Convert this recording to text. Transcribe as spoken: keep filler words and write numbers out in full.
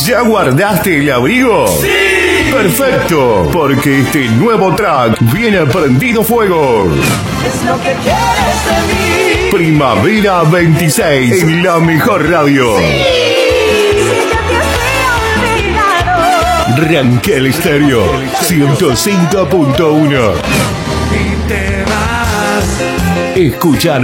¿Ya guardaste el abrigo? ¡Sí! Perfecto, porque este nuevo track viene prendido fuego. Es lo que quieres de mí. Primavera veintiséis en la mejor radio. Sí, si ya te has olvidado. Ranquel Estéreo ciento cinco punto uno. Y te vas. Escucha